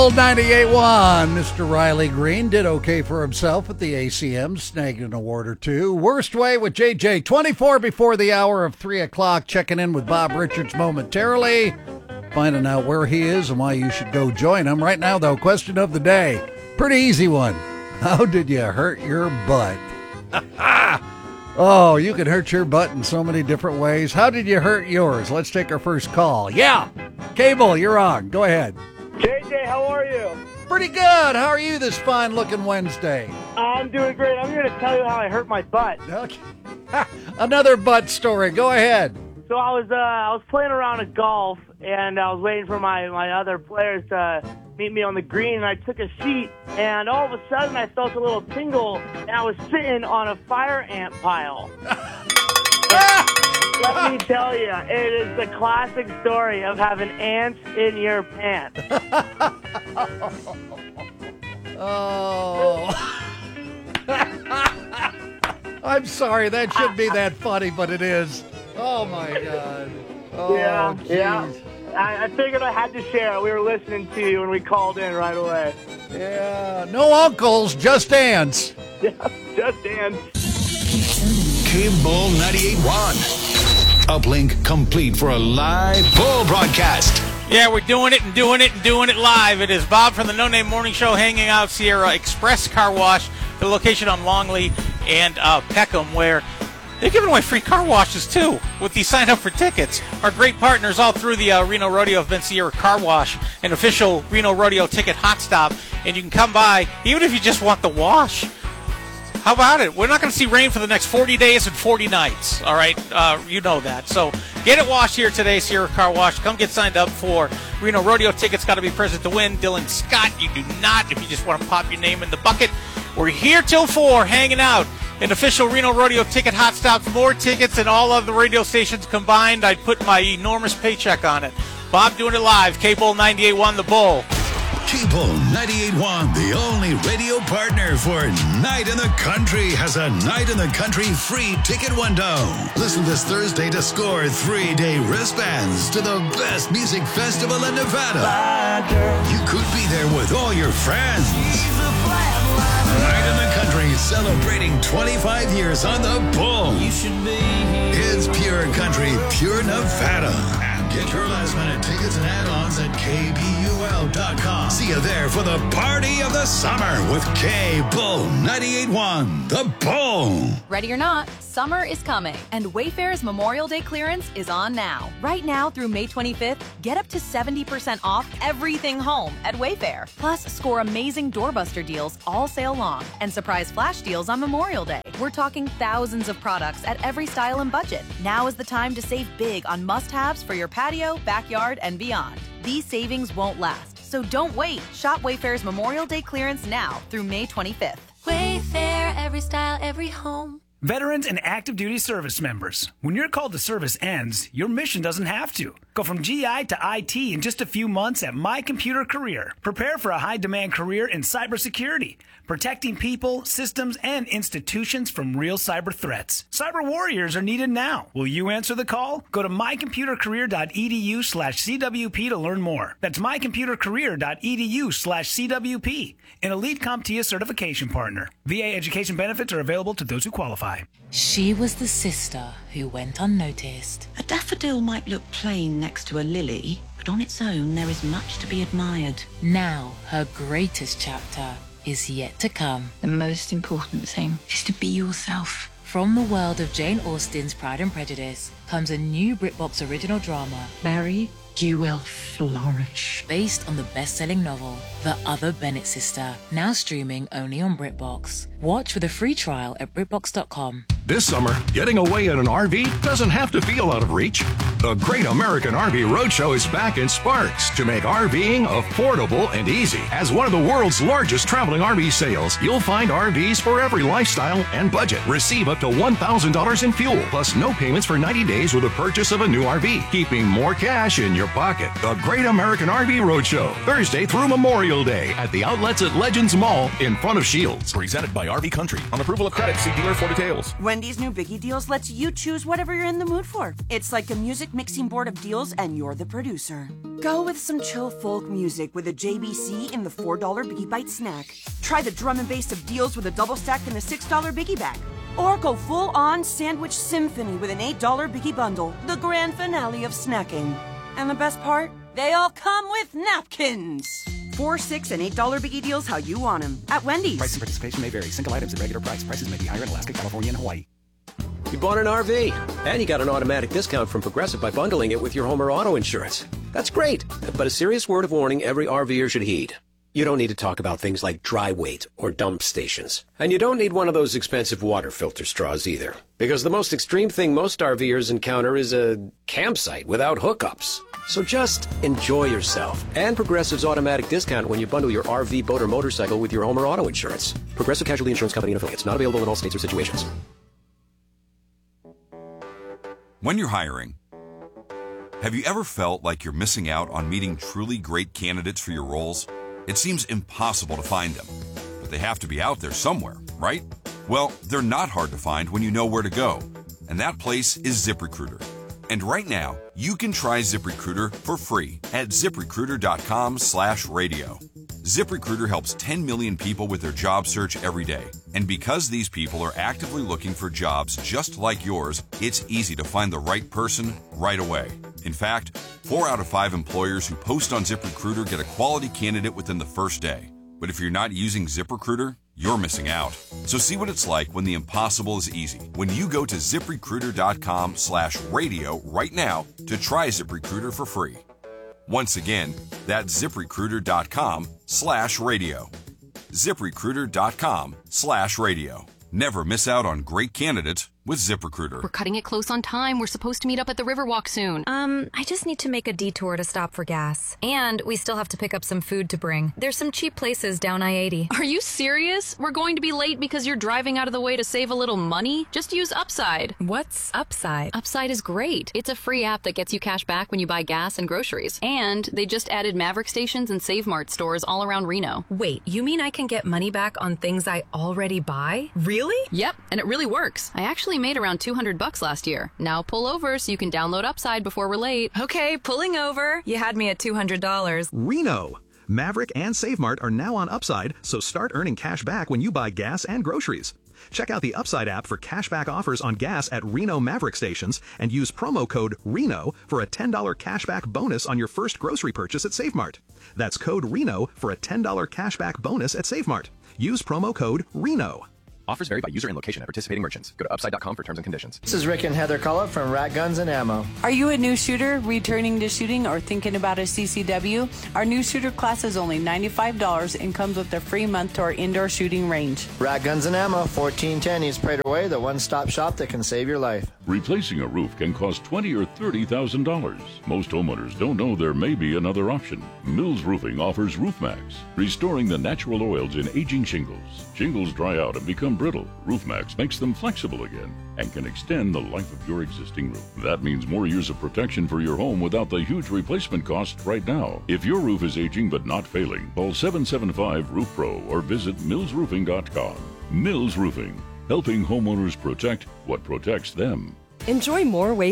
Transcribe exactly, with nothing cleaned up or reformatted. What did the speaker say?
ninety-eight point one, Mister Riley Green did okay for himself at the A C M, snagged an award or two. Worst Way with J J, twenty-four before the hour of three o'clock, checking in with Bob Richards momentarily, finding out where he is and why you should go join him. Right now, though, question of the day. Pretty easy one. How did you hurt your butt? Oh, you can hurt your butt in so many different ways. How did you hurt yours? Let's take our first call. Yeah, Cable, you're on. Go ahead. J J, how are you? Pretty good. How are you this fine-looking Wednesday? I'm doing great. I'm here to tell you how I hurt my butt. Okay. Another butt story. Go ahead. So I was uh, I was playing around at golf, and I was waiting for my, my other players to meet me on the green, and I took a seat, and all of a sudden I felt a little tingle, and I was sitting on a fire ant pile. Let me tell you, it is the classic story of having ants in your pants. Oh. I'm sorry, that shouldn't be that funny, but it is. Oh, my God. Oh, yeah, geez. yeah. I, I figured I had to share it. We were listening to you, and we called in right away. Yeah, no uncles, just ants. Yeah, just ants. K-Bull ninety-eight point one. Uplink complete for a live Bull broadcast. Yeah, we're doing it and doing it and doing it live. It is Bob from the No Name Morning Show hanging out Sierra Express Car Wash, the location on Longley and uh, Peckham, where they're giving away free car washes, too, with the sign up for tickets. Our great partners all through the uh, Reno Rodeo have been Sierra Car Wash, an official Reno Rodeo ticket hot stop, and you can come by, even if you just want the wash. How about it? We're not going to see rain for the next forty days and forty nights, all right? Uh, you know that. So get it washed here today, Sierra Car Wash. Come get signed up for Reno Rodeo tickets. Got to be present to win. Dylan Scott, you do not. If you just want to pop your name in the bucket, we're here till four, hanging out. An official Reno Rodeo ticket hot stop. More tickets than all of the radio stations combined. I'd put my enormous paycheck on it. Bob doing it live. K-Bull ninety-eight point one, The Bull. K-Bull ninety-eight point one, the only radio partner for Night in the Country, has a Night in the Country free ticket window. Listen this Thursday to score three-day wristbands to the best music festival in Nevada. You could be there with all your friends. Night in the Country, celebrating twenty-five years on the Bull. You should be here. It's pure country, pure Nevada. And get your last-minute tickets and add-ons at K B U L dot com. See you there for the party of the summer with K-Bull ninety-eight point one, The Bull. Ready or not, summer is coming, and Wayfair's Memorial Day clearance is on now. Right now through May twenty-fifth, get up to seventy percent off everything home at Wayfair. Plus, score amazing doorbuster deals all sale long and surprise flash deals on Memorial Day. We're talking thousands of products at every style and budget. Now is the time to save big on must-haves for your patio, backyard, and beyond. These savings won't last, so don't wait. Shop Wayfair's Memorial Day clearance now through May twenty-fifth. Wayfair, every style, every home. Veterans and active duty service members, when your call to service ends, your mission doesn't have to. Go from G I to I T in just a few months at My Computer Career. Prepare for a high-demand career in cybersecurity, protecting people, systems, and institutions from real cyber threats. Cyber warriors are needed now. Will you answer the call? Go to my computer career dot e d u slash c w p to learn more. That's my computer career dot e d u slash c w p, an elite CompTIA certification partner. V A education benefits are available to those who qualify. She was the sister who went unnoticed. A daffodil might look plain next to a lily, but on its own there is much to be admired. Now, her greatest chapter is yet to come. The most important thing is to be yourself. From the world of Jane Austen's Pride and Prejudice comes a new BritBox original drama, Mary, you will flourish. Based on the best-selling novel, The Other Bennett Sister, now streaming only on BritBox. Watch with a free trial at brit box dot com. This summer, getting away in an R V doesn't have to feel out of reach. The Great American R V Roadshow is back in Sparks to make RVing affordable and easy. As one of the world's largest traveling R V sales, you'll find R Vs for every lifestyle and budget. Receive up to one thousand dollars in fuel, plus no payments for ninety days with the purchase of a new R V, keeping more cash in your pocket. The Great American R V Roadshow, Thursday through Memorial Day at the outlets at Legends Mall in front of Shields. Presented by R V Country. On approval of credit, see dealer for details. When Wendy's new Biggie Deals lets you choose whatever you're in the mood for. It's like a music mixing board of deals, and you're the producer. Go with some chill folk music with a J B C in the four dollar Biggie Bite snack. Try the drum and bass of deals with a double stack in the six dollar Biggie bag. Or go full-on sandwich symphony with an eight dollar Biggie bundle, the grand finale of snacking. And the best part? They all come with napkins. Four, six, and eight dollar Biggie Deals how you want them at Wendy's. Price and participation may vary. Single items at regular price. Prices may be higher in Alaska, California, and Hawaii. You bought an R V, and you got an automatic discount from Progressive by bundling it with your home or auto insurance. That's great, but a serious word of warning every RVer should heed. You don't need to talk about things like dry weight or dump stations. And you don't need one of those expensive water filter straws either. Because the most extreme thing most RVers encounter is a campsite without hookups. So just enjoy yourself. And Progressive's automatic discount when you bundle your R V, boat, or motorcycle with your home or auto insurance. Progressive Casualty Insurance Company and affiliates. Not available in all states or situations. When you're hiring, have you ever felt like you're missing out on meeting truly great candidates for your roles? It seems impossible to find them, but they have to be out there somewhere, right? Well, they're not hard to find when you know where to go, and that place is ZipRecruiter. And right now, you can try ZipRecruiter for free at ZipRecruiter.com slash radio. ZipRecruiter helps ten million people with their job search every day. And because these people are actively looking for jobs just like yours, it's easy to find the right person right away. In fact, four out of five employers who post on ZipRecruiter get a quality candidate within the first day. But if you're not using ZipRecruiter, you're missing out. So see what it's like when the impossible is easy. When you go to ZipRecruiter.com slash radio right now to try ZipRecruiter for free. Once again, that's ZipRecruiter.com slash radio. ZipRecruiter.com slash radio. Never miss out on great candidates with ZipRecruiter. We're cutting it close on time. We're supposed to meet up at the Riverwalk soon. Um, I just need to make a detour to stop for gas. And we still have to pick up some food to bring. There's some cheap places down I eighty. Are you serious? We're going to be late because you're driving out of the way to save a little money? Just use Upside. What's Upside? Upside is great. It's a free app that gets you cash back when you buy gas and groceries. And they just added Maverick stations and Save Mart stores all around Reno. Wait, you mean I can get money back on things I already buy? Really? Yep, and it really works. I actually made around two hundred bucks last year. Now pull over so you can download Upside before we're late. Okay, pulling over. You had me at two hundred dollars. Reno. Maverick and Save Mart are now on Upside, so start earning cash back when you buy gas and groceries. Check out the Upside app for cashback offers on gas at Reno Maverick stations and use promo code RENO for a ten dollars cashback bonus on your first grocery purchase at Save Mart. That's code RENO for a ten dollars cashback bonus at Save Mart. Use promo code RENO. Offers vary by user and location at participating merchants. Go to upside dot com for terms and conditions. This is Rick and Heather Cullen from Rat Guns and Ammo. Are you a new shooter, returning to shooting, or thinking about a C C W? Our new shooter class is only ninety-five dollars and comes with a free month to our indoor shooting range. Rat Guns and Ammo, fourteen ten East Prater Way, the one-stop shop that can save your life. Replacing a roof can cost twenty thousand dollars or thirty thousand dollars. Most homeowners don't know there may be another option. Mills Roofing offers RoofMax, restoring the natural oils in aging shingles. Shingles dry out and become brittle. RoofMax makes them flexible again and can extend the life of your existing roof. That means more years of protection for your home without the huge replacement cost right now. If your roof is aging but not failing, call seven seven five roof pro or visit mills roofing dot com. Mills Roofing, helping homeowners protect what protects them. Enjoy more ways